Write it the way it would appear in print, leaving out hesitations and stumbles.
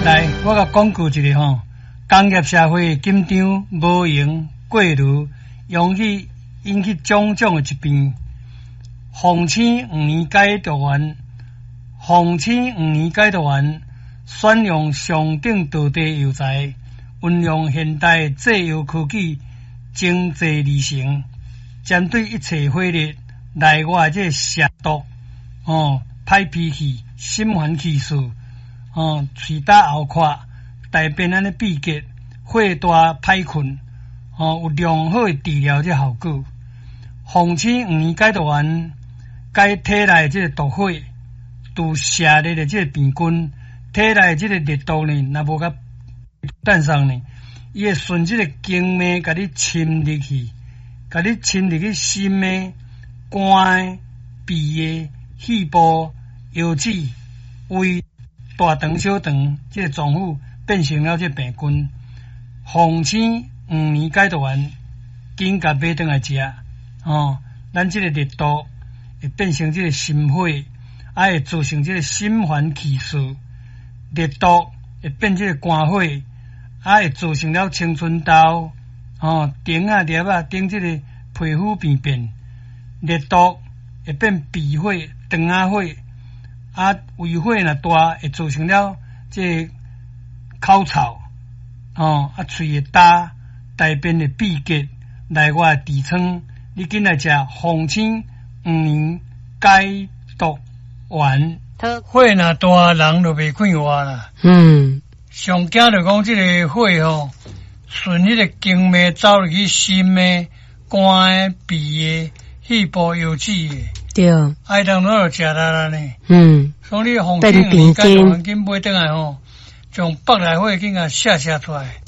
来，我甲讲句一个吼，工业社会紧张无闲过炉，容易引起种种的疾病。防青5年解毒丸，防青5年解毒丸，选用上等道地药材，运用现代制药科技，精制而成，针对一切火热内外这蛇毒、歹脾气、心烦气躁。喙焦喉渴、大便安尼闭结、火大歹困，有良好的治疗这效果。防青5年解毒丸，解体内这个毒火，除痧热的这个病菌，体内这个热毒呢，若无甲蛋上呢，伊会顺这个经脉，甲你侵入去，甲你侵入去心的、肝的、脾的、肺部、腰子、胃。大肠、小肠，这个脏腑变成了这病菌。防青5年解毒丸，紧甲买转来食。咱这个热毒会变成这个心火，会造成这个心烦气躁。热毒会变这个肝火，会造成了青春痘。顶啊、粒啊、顶这个皮肤病变。热毒会变鼻火、肠仔火。胃火若大，会造成了这口臭，喙会焦，大便会闭结，内外痔疮。你紧来食防青5年解毒丸。火若大，人就袂快活啦。上惊就讲这个火顺迄个经脉走入去心的、肝的、脾的、肺部、腰子的。对，爱当然就食啦呢。所以你防青5年解毒丸紧买转来将北内火紧甲射出来。